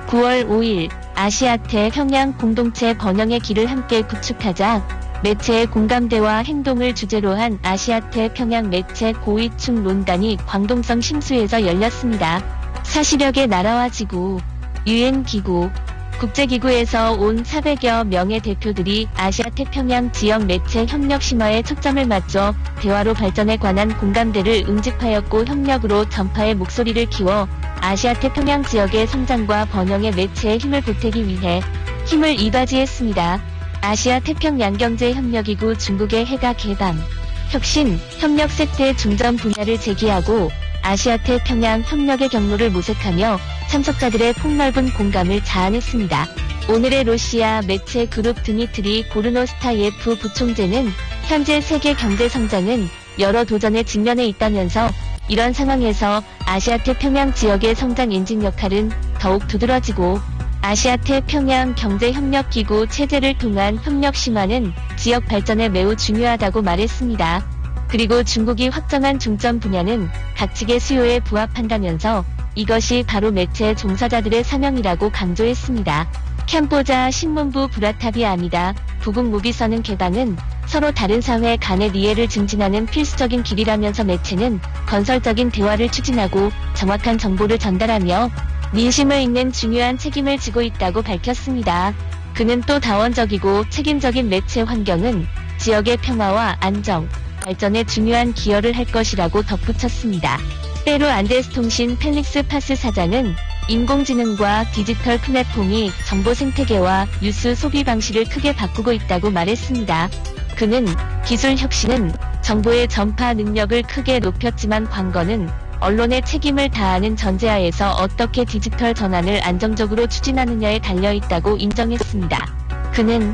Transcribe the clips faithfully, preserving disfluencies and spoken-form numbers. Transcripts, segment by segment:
구월 오일 아시아태평양 공동체 번영의 길을 함께 구축하자 매체의 공감대와 행동을 주제로 한 아시아태평양 매체 고위층 논단이 광동성 심수에서 열렸습니다. 사십여 개 나라와 지구, 유엔 기구, 국제기구에서 온 사백여 명의 대표들이 아시아태평양 지역 매체 협력 심화에 초점을 맞춰 대화로 발전에 관한 공감대를 응집하였고 협력으로 전파의 목소리를 키워 아시아태평양 지역의 성장과 번영에 매체의 힘을 보태기 위해 힘을 이바지했습니다. 아시아태평양경제협력기구 중국의 해가 개방, 혁신, 협력 세태 중점 분야를 제기하고 아시아태평양 협력의 경로를 모색하며 참석자들의 폭넓은 공감을 자아냈습니다. 오늘의 러시아 매체 그룹 드미트리 고르노스타예프 부총재는 현재 세계 경제 성장은 여러 도전에 직면해 있다면서 이런 상황에서 아시아태평양 지역의 성장 엔진 역할은 더욱 두드러지고 아시아태평양 경제협력기구 체제를 통한 협력 심화는 지역 발전에 매우 중요하다고 말했습니다. 그리고 중국이 확정한 중점 분야는 각 측의 수요에 부합한다면서 이것이 바로 매체 종사자들의 사명이라고 강조했습니다. 캄보자 신문부 브라탑이 아니다. 부국 무비서는 개방은 서로 다른 사회 간의 이해를 증진하는 필수적인 길이라면서 매체는 건설적인 대화를 추진하고 정확한 정보를 전달하며 민심을 읽는 중요한 책임을 지고 있다고 밝혔습니다. 그는 또 다원적이고 책임적인 매체 환경은 지역의 평화와 안정, 발전에 중요한 기여를 할 것이라고 덧붙였습니다. 페루 안데스통신 펠릭스 파스 사장은 인공지능과 디지털 플랫폼이 정보 생태계와 뉴스 소비 방식을 크게 바꾸고 있다고 말했습니다. 그는 기술 혁신은 정보의 전파 능력을 크게 높였지만 관건은 언론의 책임을 다하는 전제하에서 어떻게 디지털 전환을 안정적으로 추진하느냐에 달려있다고 인정했습니다. 그는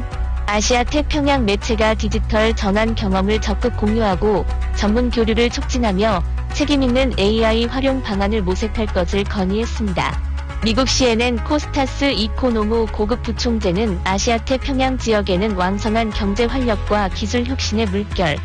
아시아태평양 매체가 디지털 전환 경험을 적극 공유하고 전문 교류를 촉진하며 책임있는 에이아이 활용 방안을 모색할 것을 건의했습니다. 미국 씨엔엔 코스타스 이코노무 고급 부총재는 아시아태평양 지역에는 왕성한 경제 활력과 기술 혁신의 물결,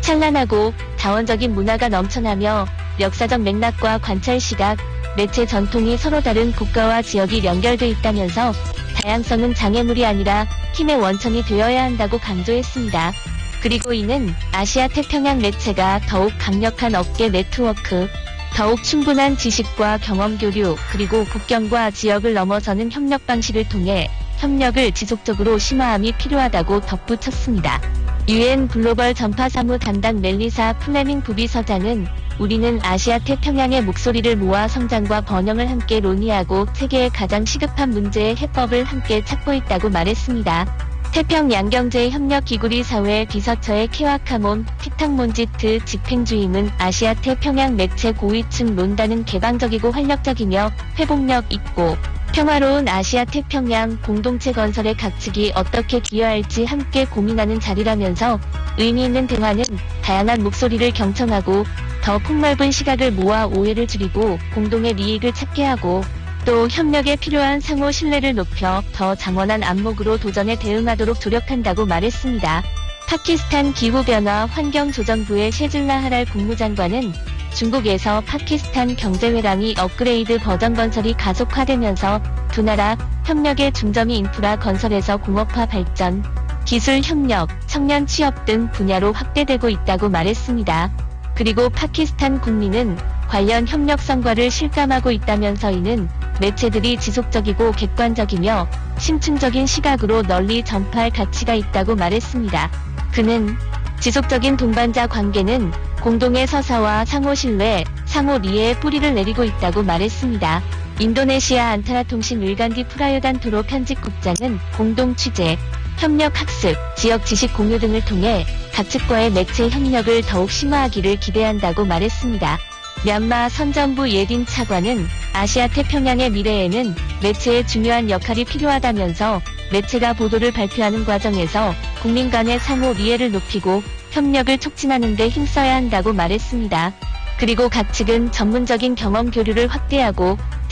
찬란하고 다원적인 문화가 넘쳐나며 역사적 맥락과 관찰 시각, 매체 전통이 서로 다른 국가와 지역이 연결돼 있다면서 다양성은 장애물이 아니라 힘의 원천이 되어야 한다고 강조했습니다. 그리고 이는 아시아태평양 매체가 더욱 강력한 업계 네트워크, 더욱 충분한 지식과 경험 교류, 그리고 국경과 지역을 넘어서는 협력 방식을 통해 협력을 지속적으로 심화함이 필요하다고 덧붙였습니다. 유엔 글로벌 전파사무 담당 멜리사 플레밍 부비서장은 우리는 아시아태평양의 목소리를 모아 성장과 번영을 함께 논의하고 세계의 가장 시급한 문제의 해법을 함께 찾고 있다고 말했습니다. 태평양경제협력기구리 사회 비서처의 케와카몬 피탕몬지트 집행주임은 아시아태평양 매체 고위층 논단은 개방적이고 활력적이며 회복력 있고 평화로운 아시아태평양 공동체 건설에 각 측이 어떻게 기여할지 함께 고민하는 자리라면서 의미 있는 대화는 다양한 목소리를 경청하고 더 폭넓은 시각을 모아 오해를 줄이고 공동의 이익을 찾게 하고 또 협력에 필요한 상호 신뢰를 높여 더 장원한 안목으로 도전에 대응하도록 조력한다고 말했습니다. 파키스탄 기후변화 환경조정부의 셰줄라 하랄 국무장관은 중국에서 파키스탄 경제회랑이 업그레이드 버전 건설이 가속화되면서 두 나라 협력의 중점이 인프라 건설에서 공업화 발전, 기술 협력, 청년 취업 등 분야로 확대되고 있다고 말했습니다. 그리고 파키스탄 국민은 관련 협력 성과를 실감하고 있다면서 이는 매체들이 지속적이고 객관적이며 심층적인 시각으로 널리 전파할 가치가 있다고 말했습니다. 그는 지속적인 동반자 관계는 공동의 서사와 상호 신뢰, 상호 이해의 뿌리를 내리고 있다고 말했습니다. 인도네시아 안타라통신 일간디 프라요단토로 편집국장은 공동 취재, 협력 학습, 지역 지식 공유 등을 통해 각 측과의 매체 협력을 더욱 심화하기를 기대한다고 말했습니다. 미얀마 선전부 예딘 차관은 아시아태평양의 미래에는 매체의 중요한 역할이 필요하다면서 매체가 보도를 발표하는 과정에서 국민 간의 상호 이해를 높이고 협력을 촉진하는 데 힘써야 한다고 말했습니다. 그리고 각 측은 전문적인 경험 교류를 확대하고